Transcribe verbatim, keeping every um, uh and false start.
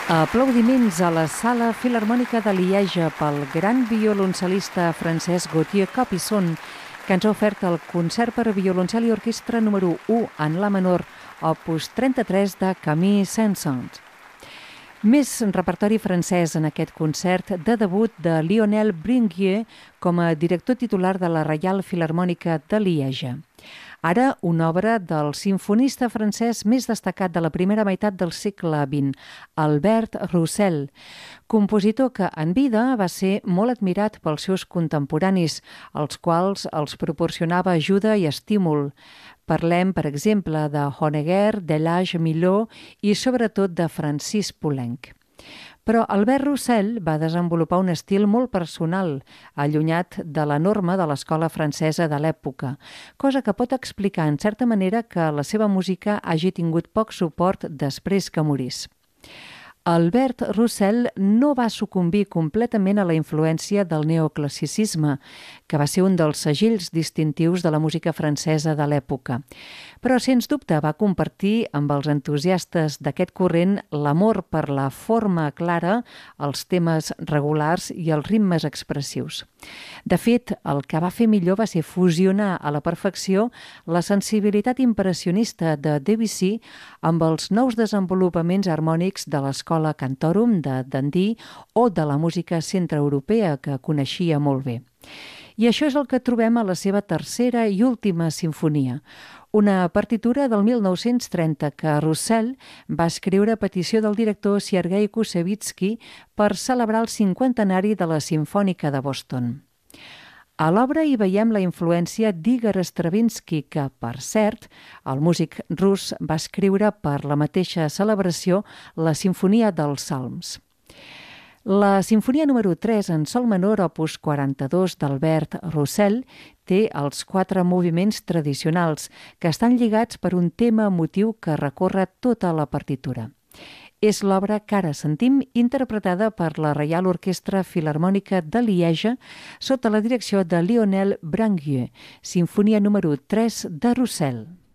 Aplaudiments a la Sala Filharmònica de Lieja pel gran violoncel·lista Francesc Gauthier Capuçon, que ens ha ofert el concert per a violoncel i orquestra número u en la menor, opus trenta-tres de Camille Saint-Saëns. Més repertori francès en aquest concert de debut de Lionel Bringuier com a director titular de la Reial Filharmònica de Lieja. Ara, una obra del simfonista francès més destacat de la primera meitat del segle vint, Albert Roussel, compositor que en vida va ser molt admirat pels seus contemporanis, als quals els proporcionava ajuda i estímul. Parlem, per exemple, de Honegger, Delage Milhaud i sobretot de Francis Poulenc. Però Albert Roussel va desenvolupar un estil molt personal, allunyat de la norma de l'escola francesa de l'època, cosa que pot explicar en certa manera que la seva música hagi tingut poc suport després que morís. Albert Roussel no va sucumbir completament a la influència del neoclassicisme, que va ser un dels segells distintius de la música francesa de l'època. Però, sens dubte, va compartir amb els entusiastes d'aquest corrent l'amor per la forma clara, els temes regulars i els ritmes expressius. De fet, el que va fer millor va ser fusionar a la perfecció la sensibilitat impressionista de Debussy amb els nous desenvolupaments harmònics de l'escola Cantorum de Dandí o de la música centreeuropea que coneixia molt bé. I això és el que trobem a la seva tercera i última simfonia, una partitura del mil nou-cents trenta que Roussel va escriure a petició del director Sergei Koussevitzky per celebrar el cinquantenari de la Simfònica de Boston. A l'obra hi veiem la influència d'Igor Stravinsky, que, per cert, el músic rus va escriure per la mateixa celebració la Simfonia dels Salms. La Simfonia número tres en sol menor, opus quaranta-dos d'Albert Roussel, té els quatre moviments tradicionals, que estan lligats per un tema emotiu que recorre tota la partitura. És l'obra que ara sentim interpretada per la Reial Orquestra Filharmònica de Lieja sota la direcció de Lionel Bringuier, Simfonia número tres de Roussel.